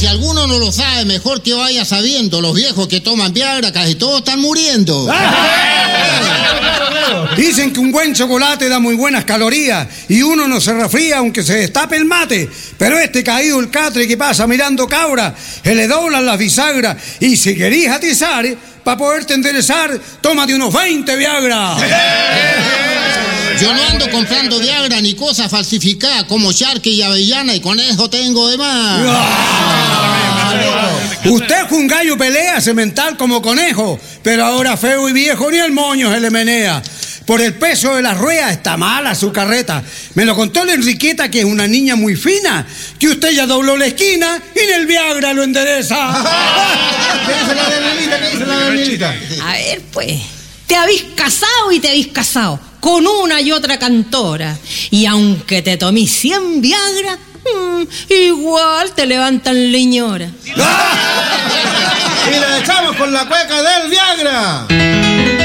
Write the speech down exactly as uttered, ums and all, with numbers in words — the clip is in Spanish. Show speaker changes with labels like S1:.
S1: si alguno no lo sabe, mejor que vaya sabiendo. Los viejos que toman Viagra casi todos están muriendo.
S2: Dicen que un buen chocolate da muy buenas calorías y uno no se resfría aunque se destape el mate. Pero este caído el catre que pasa mirando cabra, se le doblan las bisagras. Y si querís atizar, para poderte enderezar, tómate unos veinte Viagra.
S1: Yo no ando comprando Viagra ni cosas falsificadas como charque y avellana, y con eso tengo de más.
S2: Usted es un gallo pelea semental como conejo, pero ahora feo y viejo ni el moño se le menea. Por el peso de las ruedas está mala su carreta. Me lo contó la Enriqueta, que es una niña muy fina, que usted ya dobló la esquina y en el Viagra lo endereza.
S3: ¿Qué dice la Danielita? ¿Qué dice la Danielita?
S4: A ver, pues, te habéis casado y te habéis casado con una y otra cantora. Y aunque te tomís cien Viagra, mmm, igual te levantan leñora.
S3: Y la echamos con la cueca del Viagra.